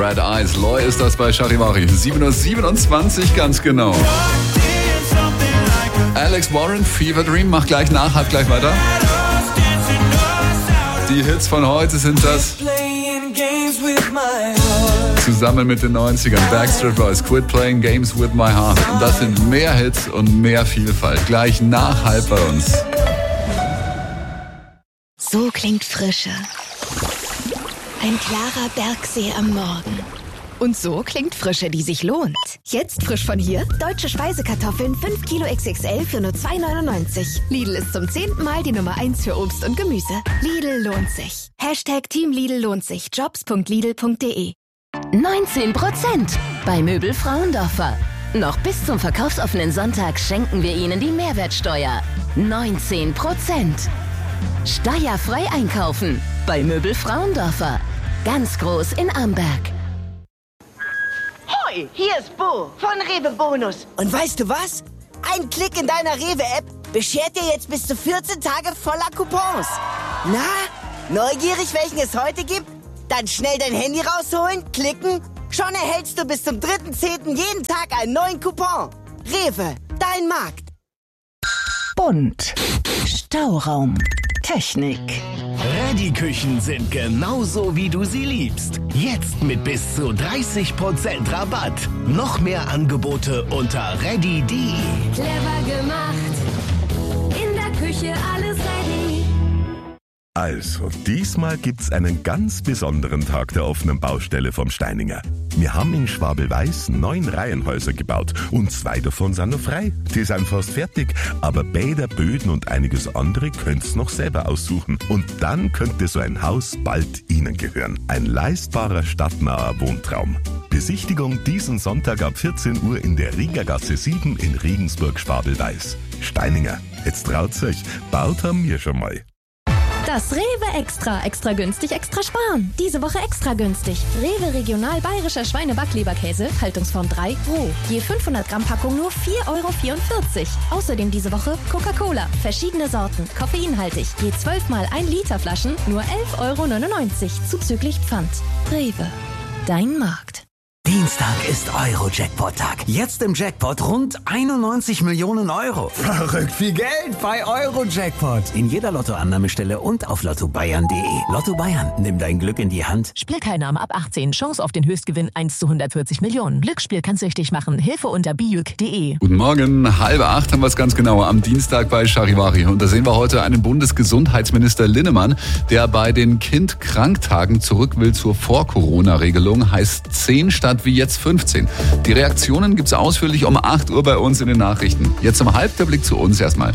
Red Eyes. Loy ist das bei Charivari. 7:27 Uhr ganz genau. Alex Warren, Fever Dream, macht gleich nach, halb gleich weiter. Die Hits von heute sind das. Zusammen mit den 90ern. Backstreet Boys, Quit Playing Games with My Heart. Und das sind mehr Hits und mehr Vielfalt. Gleich nach halb bei uns. So klingt Frische. Ein klarer Bergsee am Morgen. Und so klingt Frische, die sich lohnt. Jetzt frisch von hier. Deutsche Speisekartoffeln 5 Kilo XXL für nur 2,99. Lidl ist zum 10. Mal die Nummer 1 für Obst und Gemüse. Lidl lohnt sich. #Team Lidl lohnt sich. Jobs.lidl.de 19% bei Möbel Frauendorfer. Noch bis zum verkaufsoffenen Sonntag schenken wir Ihnen die Mehrwertsteuer. 19%. Steuerfrei einkaufen bei Möbel Frauendorfer. Ganz groß in Amberg. Hoi, hier ist Bo von Rewe Bonus. Und weißt du was? Ein Klick in deiner Rewe-App beschert dir jetzt bis zu 14 Tage voller Coupons. Na, neugierig, welchen es heute gibt? Dann schnell dein Handy rausholen, klicken. Schon erhältst du bis zum 3.10. jeden Tag einen neuen Coupon. Rewe, dein Markt. Bunt. Stauraum. Technik. Reddy-Küchen sind genauso, wie du sie liebst. Jetzt mit bis zu 30% Rabatt. Noch mehr Angebote unter reddy.de. Clever gemacht. In der Küche alles ready. Also, diesmal gibt's einen ganz besonderen Tag der offenen Baustelle vom Steininger. Wir haben in Schwabel-Weiß 9 Reihenhäuser gebaut und 2 davon sind noch frei. Die sind fast fertig, aber Bäder, Böden und einiges andere könnt's noch selber aussuchen. Und dann könnte so ein Haus bald Ihnen gehören. Ein leistbarer, stadtnaher Wohntraum. Besichtigung diesen Sonntag ab 14 Uhr in der Riegergasse 7 in Regensburg-Schwabel-Weiß. Steininger, jetzt traut's euch, baut haben wir schon mal. Das Rewe Extra. Extra günstig, extra sparen. Diese Woche extra günstig. Rewe Regional Bayerischer Schweine-Backleberkäse, Haltungsform 3, roh. Je 500 Gramm Packung nur 4,44 €. Außerdem diese Woche Coca-Cola. Verschiedene Sorten, koffeinhaltig. Je 12 mal 1 Liter Flaschen nur 11,99 € zuzüglich Pfand. Rewe. Dein Markt. Dienstag ist Euro-Jackpot-Tag. Jetzt im Jackpot rund 91 Millionen €. Verrückt viel Geld bei Euro-Jackpot. In jeder Lottoannahmestelle und auf lottobayern.de. Lotto Bayern, nimm dein Glück in die Hand. Spielteilnahme ab 18. Chance auf den Höchstgewinn 1 zu 140 Millionen. Glücksspiel kann süchtig machen. Hilfe unter biuk.de. Guten Morgen, 7:30 haben wir es ganz genau am Dienstag bei Charivari. Und da sehen wir heute einen Bundesgesundheitsminister Linnemann, der bei den Kind-Kranktagen zurück will zur Vor-Corona-Regelung. Heißt 10 statt wie jetzt 15. Die Reaktionen gibt's ausführlich um 8 Uhr bei uns in den Nachrichten. Jetzt um halb der Blick zu uns erstmal.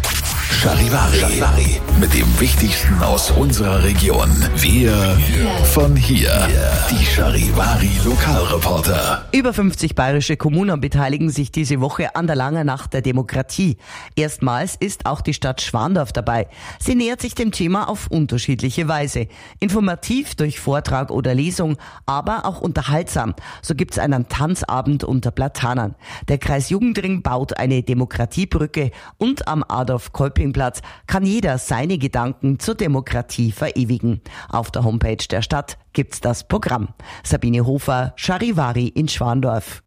Charivari. Mit dem Wichtigsten aus unserer Region. Wir von hier. Die Charivari Lokalreporter. Über 50 bayerische Kommunen beteiligen sich diese Woche an der Langen Nacht der Demokratie. Erstmals ist auch die Stadt Schwandorf dabei. Sie nähert sich dem Thema auf unterschiedliche Weise. Informativ durch Vortrag oder Lesung, aber auch unterhaltsam. So gibt's einen Tanzabend unter Platanern. Der Kreis Jugendring baut eine Demokratiebrücke und am Adolf-Kolping-Platz kann jeder seine Gedanken zur Demokratie verewigen. Auf der Homepage der Stadt gibt's das Programm. Sabine Hofer, Charivari in Schwandorf.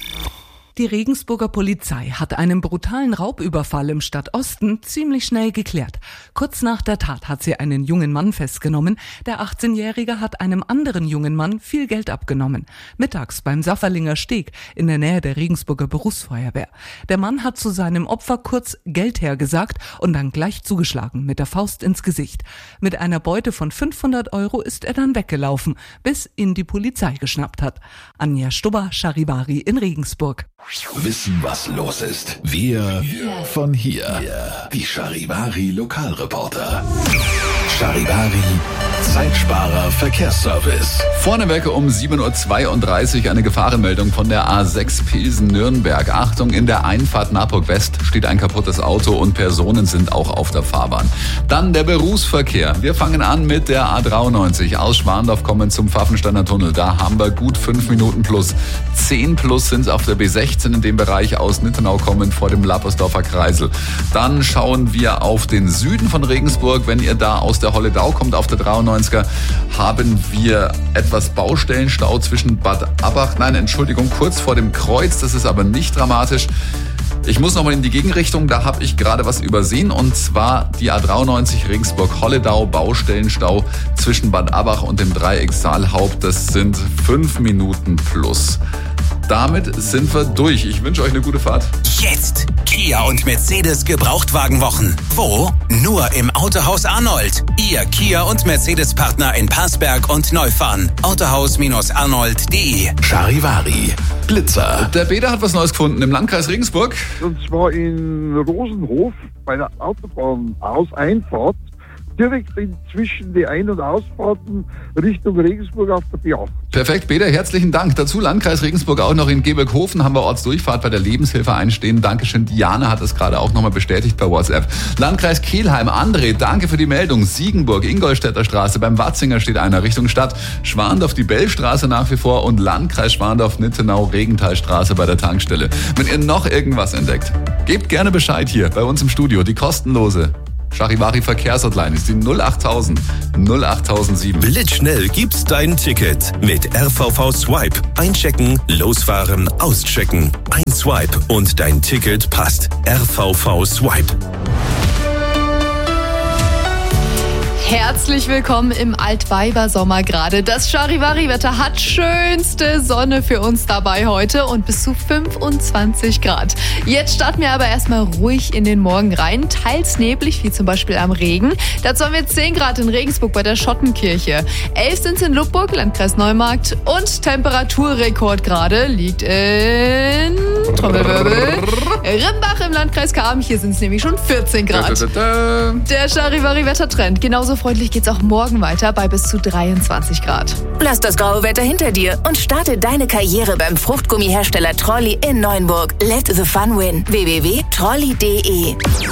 Die Regensburger Polizei hat einen brutalen Raubüberfall im Stadtosten ziemlich schnell geklärt. Kurz nach der Tat hat sie einen jungen Mann festgenommen. Der 18-Jährige hat einem anderen jungen Mann viel Geld abgenommen. Mittags beim Safferlinger Steg in der Nähe der Regensburger Berufsfeuerwehr. Der Mann hat zu seinem Opfer kurz Geld her gesagt und dann gleich zugeschlagen mit der Faust ins Gesicht. Mit einer Beute von 500 € ist er dann weggelaufen, bis ihn die Polizei geschnappt hat. Anja Stubber, Charivari in Regensburg. Wissen, was los ist. Wir von hier. Die Charivari Lokalreporter. Charivari Zeitsparer Verkehrsservice. Vorneweg um 7:32 Uhr eine Gefahrenmeldung von der A6 Pilsen-Nürnberg. Achtung, in der Einfahrt Naburg West steht ein kaputtes Auto und Personen sind auch auf der Fahrbahn. Dann der Berufsverkehr. Wir fangen an mit der A93. Aus Schwandorf kommen zum Pfaffensteiner Tunnel. Da haben wir gut 5 Minuten plus. 10 plus sind es auf der B16 in dem Bereich aus Nittenau kommen vor dem Lappersdorfer Kreisel. Dann schauen wir auf den Süden von Regensburg. Wenn ihr da aus der Holledau kommt auf der 93, A93er haben wir etwas Baustellenstau zwischen Bad Abach, kurz vor dem Kreuz, das ist aber nicht dramatisch. Ich muss nochmal in die Gegenrichtung, da habe ich gerade was übersehen, und zwar die A93 Regensburg-Holledau, Baustellenstau zwischen Bad Abach und dem Dreieck Saalhaupt. Das sind 5 Minuten plus. Damit sind wir durch. Ich wünsche euch eine gute Fahrt. Jetzt Kia und Mercedes Gebrauchtwagenwochen. Wo? Nur im Autohaus Arnold. Ihr Kia und Mercedes Partner in Parsberg und Neufahren. Autohaus-arnold.de. Charivari. Glitzer. Der Peter hat was Neues gefunden im Landkreis Regensburg. Und zwar in Rosenhof bei der Autobahn-Auseinfahrt. Direkt zwischen die Ein- und Ausfahrten Richtung Regensburg auf der B8. Perfekt, Peter, herzlichen Dank. Dazu Landkreis Regensburg auch noch in Geberghofen haben wir Ortsdurchfahrt bei der Lebenshilfe einstehen. Dankeschön, Diana hat das gerade auch nochmal bestätigt per WhatsApp. Landkreis Kelheim, André, danke für die Meldung. Siegenburg, Ingolstädter Straße, beim Watzinger steht einer Richtung Stadt. Schwandorf, die Bellstraße nach wie vor und Landkreis Schwandorf, Nittenau, Regenthalstraße bei der Tankstelle. Wenn ihr noch irgendwas entdeckt, gebt gerne Bescheid hier bei uns im Studio. Die kostenlose Charivari Verkehrshotline ist die 08000 08007. Blitzschnell gibt's dein Ticket mit RVV Swipe. Einchecken, losfahren, auschecken. Ein Swipe und dein Ticket passt. RVV Swipe. Herzlich willkommen im Altweibersommer gerade. Das Charivari-Wetter hat schönste Sonne für uns dabei heute und bis zu 25 Grad. Jetzt starten wir aber erstmal ruhig in den Morgen rein. Teils neblig, wie zum Beispiel am Regen. Dazu haben wir 10 Grad in Regensburg bei der Schottenkirche. 11 sind es in Lubburg, Landkreis Neumarkt. Und Temperaturrekord gerade liegt in Trommelwirbel, Rimbach im Landkreis Cham. Hier sind es nämlich schon 14 Grad. Der Charivari-Wettertrend. Genauso freundlich geht's auch morgen weiter bei bis zu 23 Grad. Lass das graue Wetter hinter dir und starte deine Karriere beim Fruchtgummihersteller Trolli in Neuenburg. Let the fun win. www.trolli.de